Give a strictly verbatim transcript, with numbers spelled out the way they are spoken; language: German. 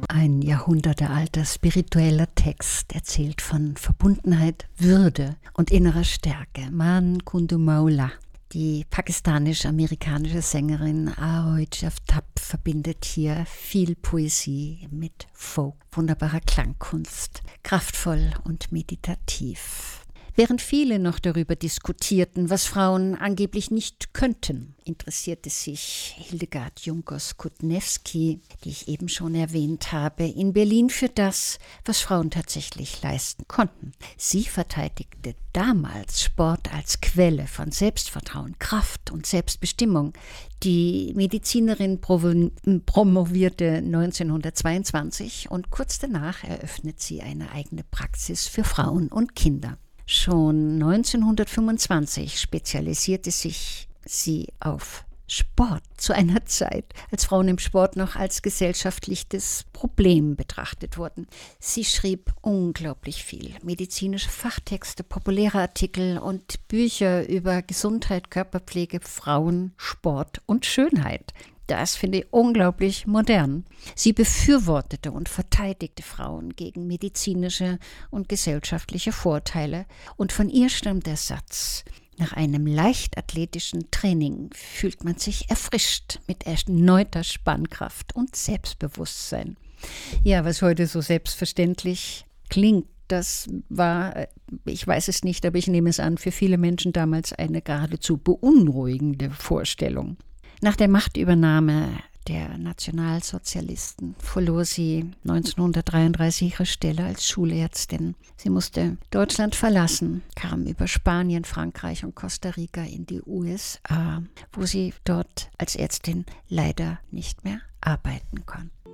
Ein jahrhundertealter spiritueller Text erzählt von Verbundenheit, Würde und innerer Stärke. Man Kundu Maula. Die pakistanisch-amerikanische Sängerin Ahoy Jaftab verbindet hier viel Poesie mit Folk, wunderbarer Klangkunst, kraftvoll und meditativ. Während viele noch darüber diskutierten, was Frauen angeblich nicht könnten, interessierte sich Hildegard Junkers-Kutnewski, die ich eben schon erwähnt habe, in Berlin für das, was Frauen tatsächlich leisten konnten. Sie verteidigte damals Sport als Quelle von Selbstvertrauen, Kraft und Selbstbestimmung. Die Medizinerin promovierte neunzehnhundertzweiundzwanzig und kurz danach eröffnet sie eine eigene Praxis für Frauen und Kinder. Schon neunzehnhundertfünfundzwanzig spezialisierte sich sie auf Sport zu einer Zeit, als Frauen im Sport noch als gesellschaftliches Problem betrachtet wurden. Sie schrieb unglaublich viel. Medizinische Fachtexte, populäre Artikel und Bücher über Gesundheit, Körperpflege, Frauen, Sport und Schönheit. Das finde ich unglaublich modern. Sie befürwortete und verteidigte Frauen gegen medizinische und gesellschaftliche Vorteile. Und von ihr stammt der Satz: Nach einem leichtathletischen Training fühlt man sich erfrischt mit erneuter Spannkraft und Selbstbewusstsein. Ja, was heute so selbstverständlich klingt, das war, ich weiß es nicht, aber ich nehme es an, für viele Menschen damals eine geradezu beunruhigende Vorstellung. Nach der Machtübernahme der Nationalsozialisten verlor sie neunzehnhundertdreiunddreißig ihre Stelle als Schulärztin. Sie musste Deutschland verlassen, kam über Spanien, Frankreich und Costa Rica in die U S A, wo sie dort als Ärztin leider nicht mehr arbeiten konnte.